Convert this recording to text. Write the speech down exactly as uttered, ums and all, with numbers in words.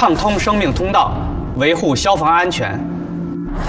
畅通生命通道，维护消防安全。